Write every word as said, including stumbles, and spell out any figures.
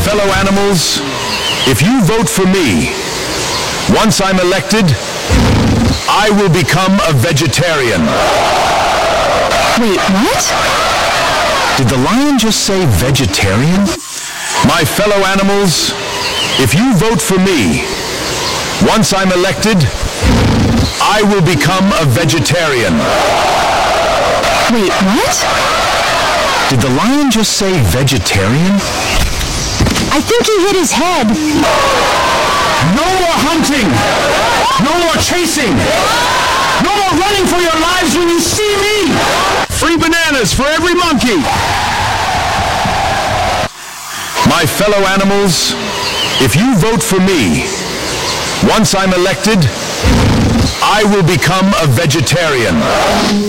fellow animals, if you vote for me, once I'm elected, I will become a vegetarian. Wait, what? Did the lion just say vegetarian? My fellow animals, if you vote for me, once I'm elected, I will become a vegetarian. Wait, what? Did the lion just say vegetarian? I think he hit his head. No more hunting! No more chasing! No more running for your lives when you see me! Free bananas for every monkey! My fellow animals, if you vote for me, once I'm elected, I will become a vegetarian.